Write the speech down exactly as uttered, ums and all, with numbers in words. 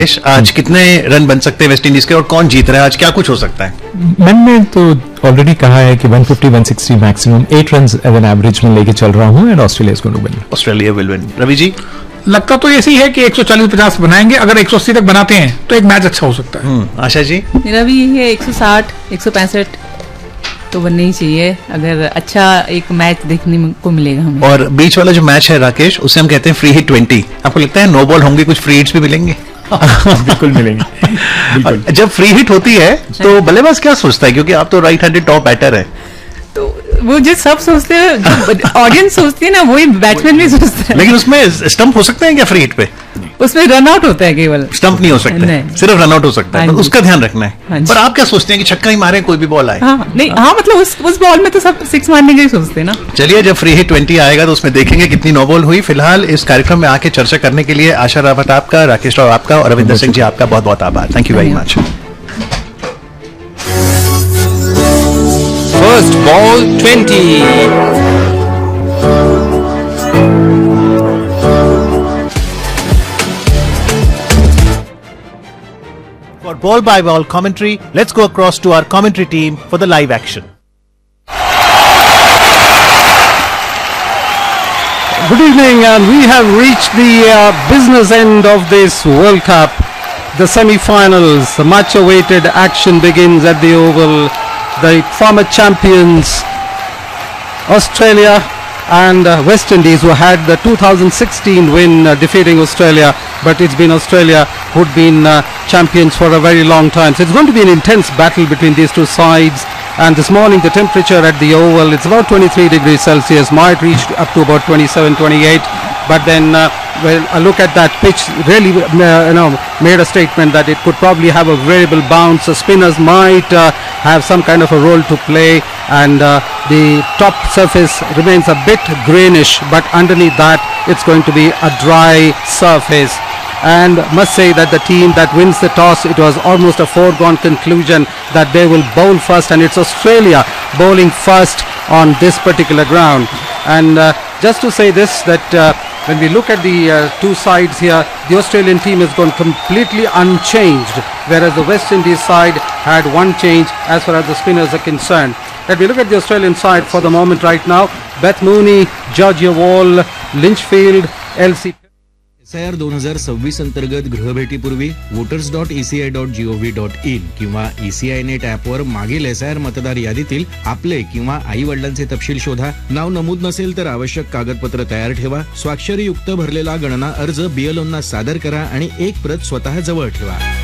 आज कितने रन बन सकते हैं वेस्ट इंडीज के और कौन जीत रहा है आज, क्या कुछ हो सकता है? मैंने तो ऑलरेडी कहा है कि one fifty one sixty maximum eight run as an average में लेके चल रहा हूं and Australia is going to win. Australia will win. Ravi ji? लगता तो ऐसी है कि एक सौ चालीस पचास बनाएंगे, अगर एक सौ अस्सी तक बनाते हैं तो एक मैच अच्छा हो सकता है। आशा जी? मेरा भी यही है, एक सौ साठ एक सौ पैंसठ तो बनना ही चाहिए, अगर अच्छा एक मैच देखने को मिलेगा हमें। और बीच वाला जो मैच है राकेश, उसे हम कहते हैं फ्री हिट ट्वेंटी। आपको लगता है नो बॉल होंगे, कुछ फ्री हिट्स भी मिलेंगे? बिल्कुल मिलेंगे, बिल्कुल। जब फ्री हिट होती है तो बल्लेबाज क्या सोचता है, क्योंकि आप तो राइट हैंडेड टॉप बैटर है? तो वो जो सब सोचते हैं, ऑडियंस सोचती है ना, वही बैट्समैन भी सोचते हैं। लेकिन उसमें स्टंप हो सकते हैं क्या फ्री हिट पे? उसमें रन आउट होता है, केवल स्टंप नहीं हो सकता, सिर्फ रन आउट हो सकता है, तो उसका ध्यान रखना है। पर आप क्या सोचते हैं कि छक्का ही मारे कोई भी बॉल आए? हाँ, नहीं, हाँ, मतलब उस उस बॉल में तो सब सिक्स मारने का ही सोचते हैं ना। चलिए, जब फ्री हिट ट्वेंटी आएगा तो उसमें देखेंगे कितनी नो बॉल हुई। फिलहाल इस कार्यक्रम में आके चर्चा करने के लिए आशा रावत आपका, राकेश राव आपका और रविंदर सिंह जी आपका बहुत बहुत आभार। Thank you very much. First ball twenty. For ball by ball commentary, let's go across to our commentary team for the live action. Good evening, and we have reached the uh, business end of this World Cup. The semi-finals, the much-awaited action begins at the Oval. The former champions Australia and uh, West Indies, who had the two thousand sixteen win uh, defeating Australia, but it's been Australia who'd been uh, champions for a very long time. So it's going to be an intense battle between these two sides. And this morning the temperature at the Oval, it's about twenty-three degrees Celsius, might reach up to about twenty-seven, twenty-eight. But then uh, when I look at that pitch, really uh, you know, made a statement that it could probably have a variable bounce. The spinners might uh, have some kind of a role to play, and uh, the top surface remains a bit greenish, but underneath that it's going to be a dry surface. And must say that the team that wins the toss, it was almost a foregone conclusion that they will bowl first, and it's Australia bowling first on this particular ground. And uh, just to say this, that uh, when we look at the uh, two sides here, the Australian team has gone completely unchanged, whereas the West Indies side had one change as far as the spinners are concerned. Let me look at the Australian side for the moment right now. Beth Mooney, Georgia Wall, Lynchfield, L C S I R दोन हजार सव्वीस अंतर्गत गृहभेटीपूर्वी voters dot ECI dot gov dot in किंवा ECI net ऍपवर मागील S I R मतदार यादीतील आपले किंवा आई वडिलांचे तपशील शोधा. नाव नमूद नसेल तर आवश्यक कागदपत्र तयार ठेवा. स्वाक्षरीयुक्त भरलेला गणना अर्ज बीएलओंना सादर करा आणि एक प्रत स्वतः जवळ ठेवा.